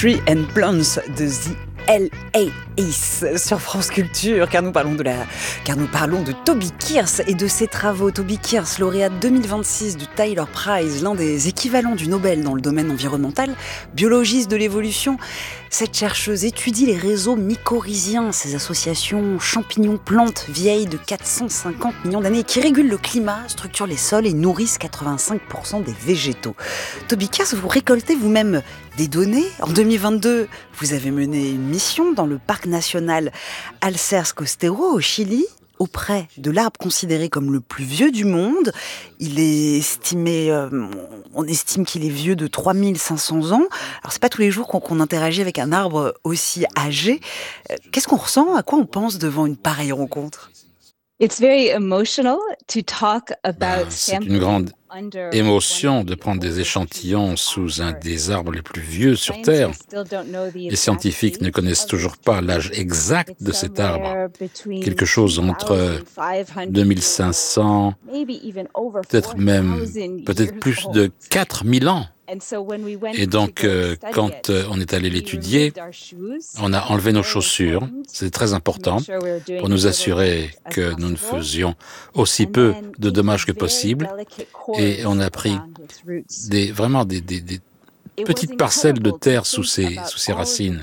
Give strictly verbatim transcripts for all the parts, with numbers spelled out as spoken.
Tree and Plants de The L A Ace sur France Culture, car nous parlons de la, car nous parlons de Toby Keith et de ses travaux. Toby Keith, lauréat deux mille vingt-six du Tyler Prize, l'un des équivalents du Nobel dans le domaine environnemental, biologiste de l'évolution. Cette chercheuse étudie les réseaux mycorhiziens, ces associations champignons-plantes vieilles de quatre cent cinquante millions d'années qui régulent le climat, structurent les sols et nourrissent quatre-vingt-cinq pour cent des végétaux. Toby Keith, vous récoltez vous-même des données. En deux mille vingt-deux, vous avez mené une mission dans le parc national Alcers Costero au Chili, auprès de l'arbre considéré comme le plus vieux du monde. Il est estimé, euh, on estime qu'il est vieux de trois mille cinq cents ans. Alors c'est pas tous les jours qu'on, qu'on interagit avec un arbre aussi âgé. Euh, qu'est-ce qu'on ressent? À quoi on pense devant une pareille rencontre? It's very emotional to talk about Ben, c'est une grande émotion de prendre des échantillons sous un des arbres les plus vieux sur Terre. Les scientifiques ne connaissent toujours pas l'âge exact de cet arbre. Quelque chose entre deux mille cinq cents, peut-être même, peut-être plus de quatre mille ans. Et donc, euh, quand euh, on est allé l'étudier, on a enlevé nos chaussures. C'est très important pour nous assurer que nous ne faisions aussi peu de dommages que possible. Et on a pris des, vraiment des, des, des petites parcelles de terre sous ses, sous ses racines.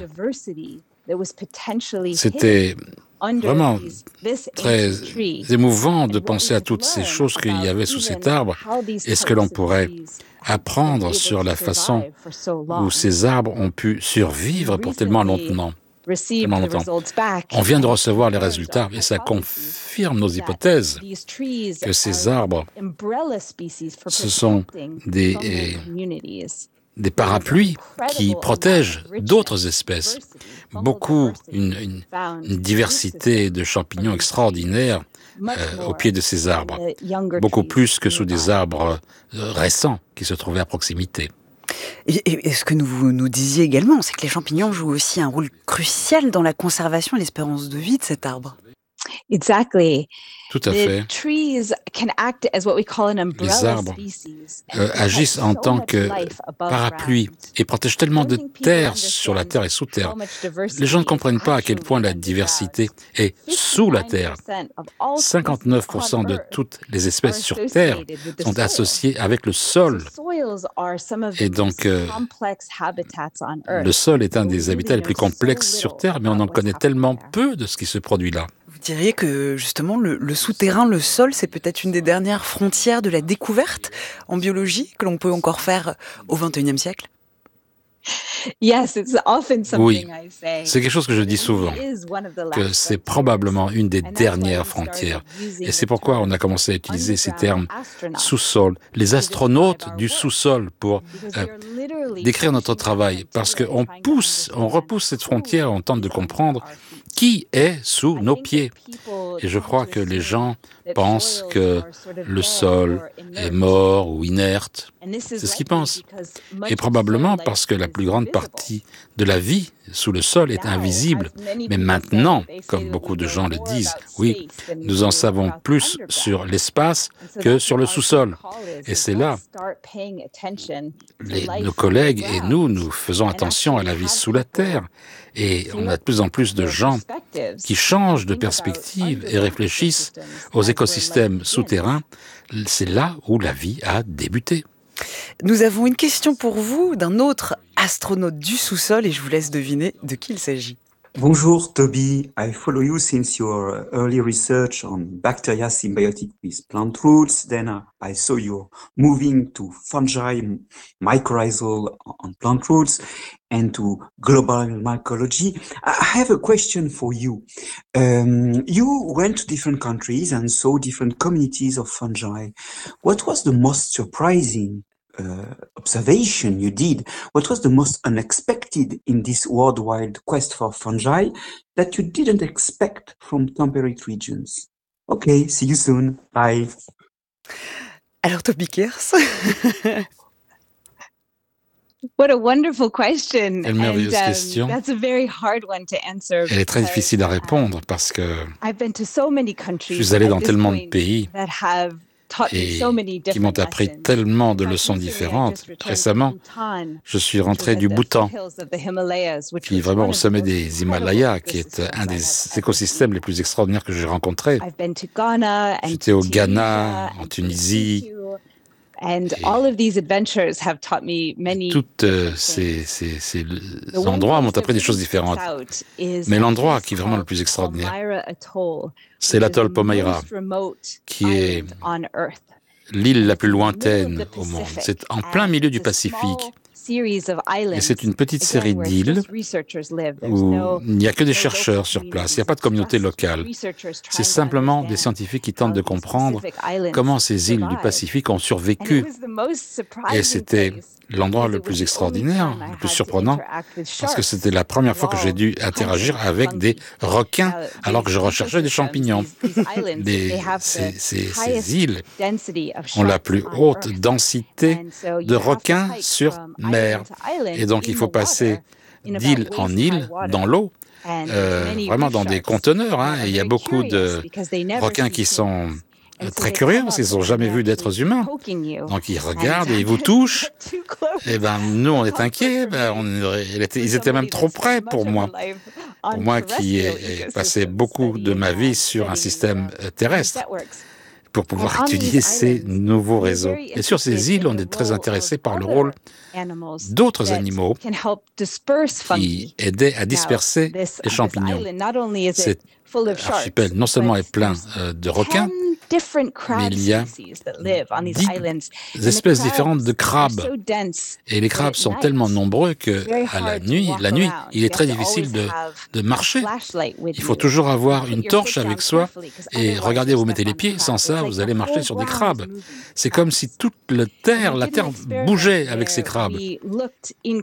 C'était vraiment très émouvant de penser à toutes ces choses qu'il y avait sous cet arbre et ce que l'on pourrait apprendre sur la façon où ces arbres ont pu survivre pour tellement longtemps. Tellement longtemps. On vient de recevoir les résultats et ça confirme nos hypothèses que ces arbres, ce sont des, des parapluies qui protègent d'autres espèces. Beaucoup, une, une, une diversité de champignons extraordinaire euh, au pied de ces arbres, beaucoup plus que sous des arbres euh, récents qui se trouvaient à proximité. Et, et ce que nous, nous disiez également, c'est que les champignons jouent aussi un rôle crucial dans la conservation et l'espérance de vie de cet arbre. Exactly. Tout à fait. Les arbres euh, agissent en tant que parapluie et protègent tellement de terre sur la terre et sous terre. Les gens ne comprennent pas à quel point la diversité est sous la terre. cinquante-neuf pour cent de toutes les espèces sur terre sont associées avec le sol. Et donc, euh, le sol est un des habitats les plus complexes sur terre, mais on en connaît tellement peu de ce qui se produit là. Vous diriez que justement le, le souterrain, le sol, c'est peut-être une des dernières frontières de la découverte en biologie que l'on peut encore faire au vingt et unième siècle? Oui, c'est quelque chose que je dis souvent, que c'est probablement une des dernières frontières. Et c'est pourquoi on a commencé à utiliser ces termes sous-sol, les astronautes du sous-sol pour euh, décrire notre travail. Parce qu'on pousse, on repousse cette frontière, on tente de comprendre qui est sous nos pieds. Et je crois que les gens pensent que le sol est mort ou inerte. C'est ce qu'ils pensent. Et probablement parce que la plus grande partie de la vie sous le sol est invisible. Mais maintenant, comme beaucoup de gens le disent, oui, nous en savons plus sur l'espace que sur le sous-sol. Et c'est là, les, nos collègues et nous, nous faisons attention à la vie sous la terre. Et on a de plus en plus de gens qui changent de perspective et réfléchissent aux écosystèmes souterrains. C'est là où la vie a débuté. Nous avons une question pour vous d'un autre astronaute du sous-sol et je vous laisse deviner de qui il s'agit. Bonjour Toby, I follow you since your early research on bacteria symbiotic with plant roots. Then uh, I saw you moving to fungi, mycorrhizal on plant roots, and to global mycology. I have a question for you. Um, you went to different countries and saw different communities of fungi. What was the most surprising Uh, observation you did? What was the most unexpected in this worldwide quest for fungi that you didn't expect from temperate regions? Okay, see you soon. Bye. Alors Toby Keith. What a wonderful question. Quelle merveilleuse And, um, question. That's a very hard one to answer. Elle est très difficile à répondre parce que I've been to so many countries je suis allé at dans this tellement de point pays that have et qui m'ont appris tellement de leçons différentes. Récemment, je suis rentré du Bhoutan, qui est vraiment au sommet des Himalayas, qui est un des écosystèmes les plus extraordinaires que j'ai rencontrés. J'étais au Ghana, en Tunisie. And all of these adventures have taught me many. Toutes euh, ces, ces, ces endroits m'ont appris des choses différentes. Mais l'endroit qui est vraiment le plus extraordinaire, c'est l'atoll Palmyra, qui est l'île la plus lointaine au monde. C'est en plein milieu du Pacifique. Et c'est une petite série d'îles où il n'y a que des chercheurs sur place, il n'y a pas de communauté locale. C'est simplement des scientifiques qui tentent de comprendre comment ces îles du Pacifique ont survécu. Et c'était l'endroit le plus extraordinaire, le plus surprenant, parce que c'était la première fois que j'ai dû interagir avec des requins alors que je recherchais des champignons. Des, ces, ces, ces îles ont la plus haute densité de requins sur mer. Et donc il faut passer d'île en île dans l'eau, euh, vraiment dans des conteneurs. Hein, et il y a beaucoup de requins qui sont très curieux parce qu'ils n'ont jamais vu d'êtres humains. Donc ils regardent et ils vous touchent. Et ben nous on est inquiets. Ben, on, ils étaient même trop près pour moi. Pour moi qui ai, ai passé beaucoup de ma vie sur un système terrestre pour pouvoir étudier ces nouveaux réseaux. Et sur ces îles, on est très intéressé par le rôle d'autres animaux qui aidaient à disperser les champignons. Cet archipel non seulement est plein euh, de requins, mais il y a dix espèces différentes de crabes. Et les crabes sont tellement nombreux que à la nuit, la nuit, il est très difficile de, de marcher. Il faut toujours avoir une torche avec soi et regardez, vous mettez les pieds, sans ça, vous allez marcher sur des crabes. C'est comme si toute la terre, la terre bougeait avec ces crabes. Et on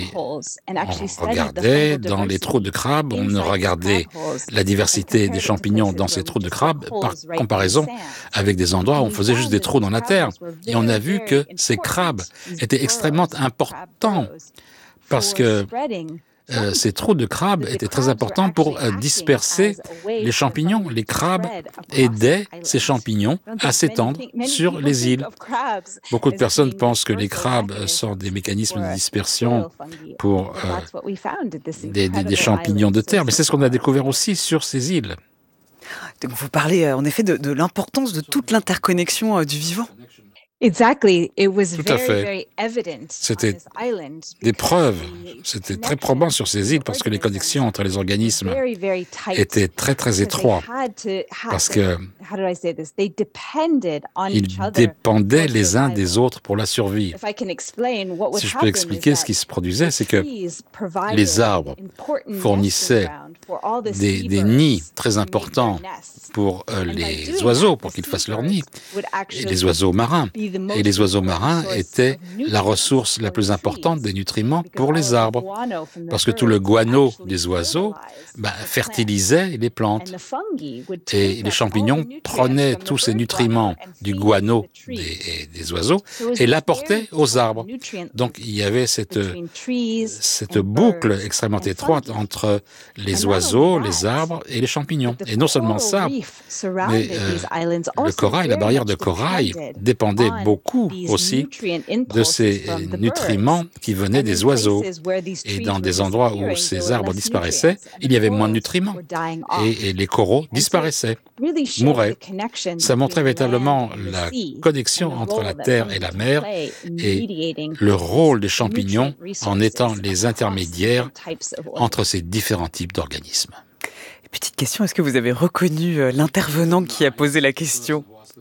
regardait dans les trous de crabes, on regardait la diversité des champignons dans ces trous de crabes par comparaison avec des endroits où on faisait juste des trous dans la terre. Et on a vu que ces crabes étaient extrêmement importants parce que euh, ces trous de crabes étaient très importants pour euh, disperser les champignons. Les crabes aidaient ces champignons à s'étendre sur les îles. Beaucoup de personnes pensent que les crabes sont des mécanismes de dispersion pour euh, des, des, des champignons de terre, mais c'est ce qu'on a découvert aussi sur ces îles. Donc vous parlez en effet de, de l'importance de toute l'interconnexion euh, du vivant. Exactly. It was Tout à very, fait. very evident C'était on this island des preuves. because C'était the très probant sur ces îles parce que les connexions entre les organismes very, very tight étaient très très because they étroites had to have- parce que how do I say this? They depended on ils each other dépendaient for les uns survival. des autres pour la survie. If I can explain what would Si je peux happen expliquer is ce qui that se produisait, c'est que trees provided les arbres important fournissaient nesting ground for all the des, des seabirds nids to très make their importants nests. pour euh, And by les doing oiseaux, that, pour the qu'ils fassent leur nid, seabirds would et actually les oiseaux marins. be the most Et les oiseaux marins source étaient of nutrients la ressource la for plus the importante trees. des nutriments Because pour all les of the arbres. guano from the Parce que tout le birds guano actually des oiseaux fertilized bah, the plants. fertilisait les plantes. And the fungi would Et take les up champignons all the nutrients prenaient from the tous ces bird nutriments guano and du feed guano the trees. des, et des oiseaux So it was et this l'apportaient very aux tight arbres. nutrient Donc il y avait cette, between trees cette and boucle birds extrêmement and étroite fungi. entre les And not oiseaux, only les that, arbres et les champignons. but the Et non seulement coral ça, reef mais surrounded euh, these islands le also corail, la very barrière much de corail depended dépendait on beaucoup these aussi nutrient de impulses ces from the nutriments birds. qui venaient And des in oiseaux. places where these Et trees dans were des endroits où disappearing, ces there were arbres less disparaissaient, nutrients and il y avait moins de corals nutriments. were dying off. Et, et les coraux And so disparaissaient, really showed mouraient. the connection Ça montrait between the véritablement land and the la sea connexion and the entre la role that terre et fungi la can mer play in et mediating le rôle des these champignons nutrient en étant resources les across intermédiaires different types of entre ces différents types d'organismes. Petite question, est-ce que vous avez reconnu euh, l'intervenant qui a posé la question?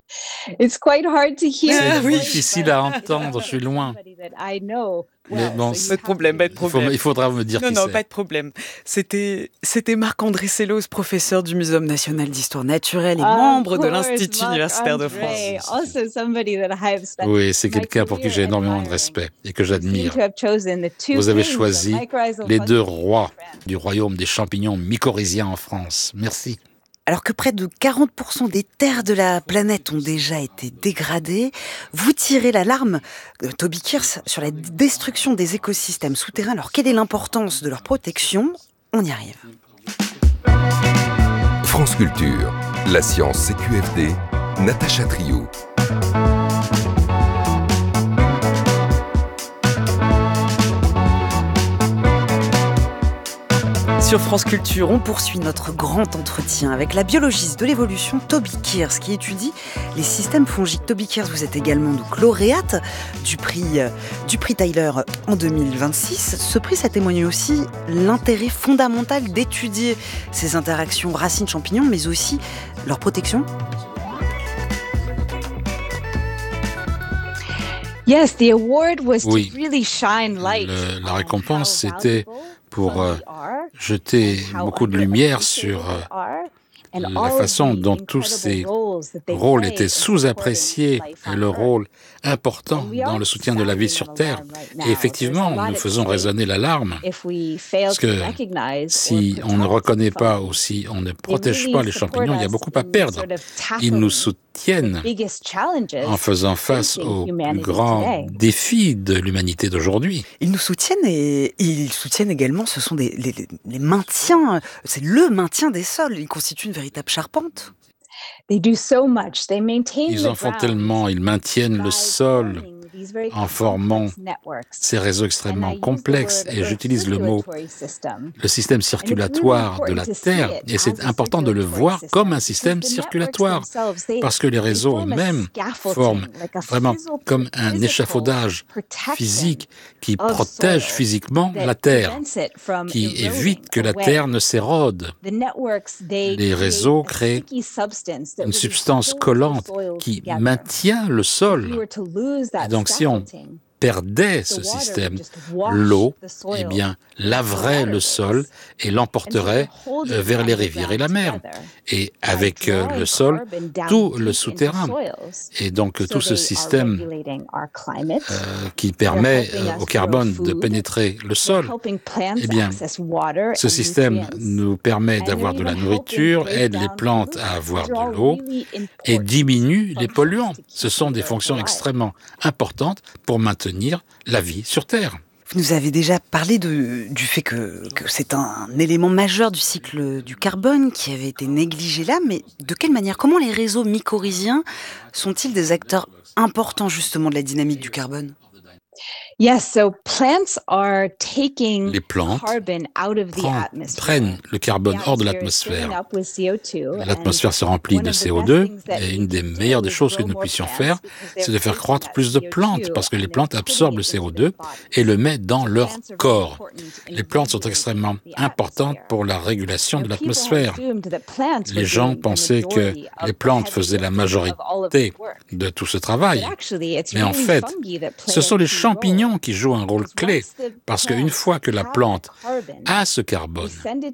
It's quite hard to hear. C'est Ah oui. difficile à entendre, je suis loin. Somebody that I know Mais well, bon, so you Pas de have problème, to- pas de Il, faut- problème. il faudra me dire Non, qui non, c'est. pas de problème. C'était, c'était Marc-André Sellos, professeur du Muséum national d'histoire naturelle et Of membre de course, l'Institut universitaire de Marc-André, France. also somebody that I have spent Oui, c'est my quelqu'un pour qui j'ai career énormément de admiring. respect et que You seem j'admire. to have chosen the two Vous avez kings of choisi mycorrhizal les deux fungi. rois du royaume des champignons mycorhiziens en France. Merci. Alors que près de quarante pour cent des terres de la planète ont déjà été dégradées, vous tirez l'alarme, euh, Toby Kears, sur la destruction des écosystèmes souterrains. Alors quelle est l'importance de leur protection? On y arrive. France Culture, la science C Q F D, Natacha Triou. Sur France Culture, on poursuit notre grand entretien avec la biologiste de l'évolution Toby Kears qui étudie les systèmes fongiques. Toby Kears, vous êtes également donc lauréate du prix, du prix Tyler en deux mille vingt-six. Ce prix, ça témoigne aussi l'intérêt fondamental d'étudier ces interactions racines-champignons, mais aussi leur protection. Yes, the award was Oui. to really shine light. Le, la récompense, c'était pour euh, jeter beaucoup de lumière sur euh, la façon dont tous ces rôles étaient sous-appréciés et le rôle important dans le soutien de la vie sur Terre. Et effectivement, nous faisons résonner l'alarme, parce que si on ne reconnaît pas ou si on ne protège pas les champignons, il y a beaucoup à perdre. Ils nous soutiennent en faisant face aux plus grands défis de l'humanité d'aujourd'hui. Ils nous soutiennent et, et ils soutiennent également, ce sont des, les, les maintiens, c'est le maintien des sols, ils constituent une véritable charpente. Ils en font tellement, ils maintiennent le sol en formant ces réseaux extrêmement complexes, et j'utilise le mot le système circulatoire de la Terre, et c'est important de le voir comme un système circulatoire, parce que les réseaux eux-mêmes forment vraiment comme un échafaudage physique qui protège physiquement la Terre, qui évite que la Terre ne s'érode. Les réseaux créent une substance collante qui maintient le sol. Et donc, si on perdait ce système, l'eau, eh bien, laverait le sol et l'emporterait vers les rivières et la mer. Et avec le sol, tout le souterrain. Et donc, tout ce système euh, qui permet euh, au carbone de pénétrer le sol, eh bien, ce système nous permet d'avoir de la nourriture, aide les plantes à avoir de l'eau et diminue les polluants. Ce sont des fonctions extrêmement importantes pour maintenir la vie sur Terre. Vous nous avez déjà parlé de, du fait que, que c'est un élément majeur du cycle du carbone qui avait été négligé là, mais de quelle manière, comment les réseaux mycorhiziens sont-ils des acteurs importants justement de la dynamique du carbone ? Yes, so plants are taking Les plantes carbon out of the prend- atmosphere. prennent le carbone hors de l'atmosphère. L'atmosphère se remplit de C O deux, et une des meilleures des choses que nous puissions faire, c'est de faire croître plus de plantes, parce que les plantes absorbent le C O deux et le mettent dans leur corps. Les plantes sont extrêmement importantes pour la régulation de l'atmosphère. Les gens pensaient que les plantes faisaient la majorité de tout ce travail. Mais en fait, ce sont les champignons qui jouent un rôle clé, parce qu'une fois que la plante a ce carbone,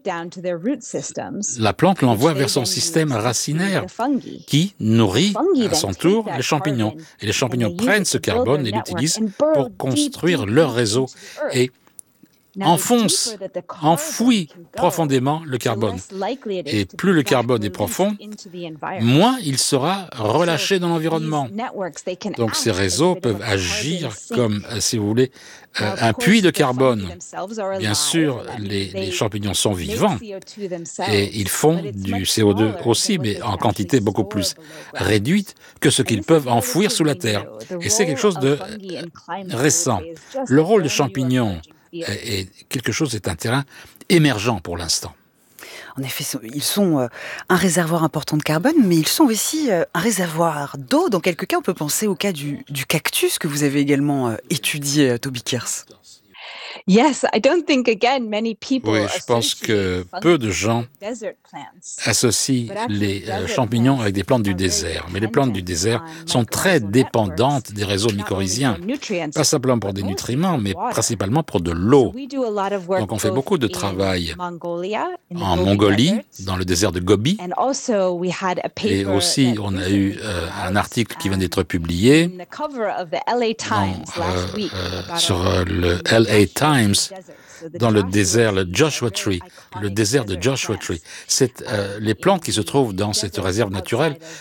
la plante l'envoie vers son système racinaire, qui nourrit à son tour les champignons. Et les champignons prennent ce carbone et l'utilisent pour construire leur réseau et enfonce, enfouit profondément le carbone. Et plus le carbone est profond, moins il sera relâché dans l'environnement. Donc ces réseaux peuvent agir comme, si vous voulez, euh, un puits de carbone. Bien sûr, les, les champignons sont vivants et ils font du C O deux aussi, mais en quantité beaucoup plus réduite que ce qu'ils peuvent enfouir sous la terre. Et c'est quelque chose de récent. Le rôle des champignons est quelque chose, c'est un terrain émergent pour l'instant. En effet, ils sont un réservoir important de carbone, mais ils sont aussi un réservoir d'eau. Dans quelques cas, on peut penser au cas du, du cactus que vous avez également étudié, Toby Kears. Yes, I don't think again many people Oui, je pense que peu de gens associent les euh, champignons avec des plantes du désert. Mais les plantes du désert sont très dépendantes des réseaux mycorhiziens. Pas simplement pour des nutriments, mais principalement pour de l'eau. Donc on fait beaucoup de travail en Mongolie, dans le désert de Gobi. Et aussi, on a eu euh, un article qui vient d'être publié dans, euh, euh, sur euh, le L A Times, dans le désert, le Joshua Tree, le désert de Joshua Tree. C'est, euh, les plantes qui se trouvent dans cette réserve naturelle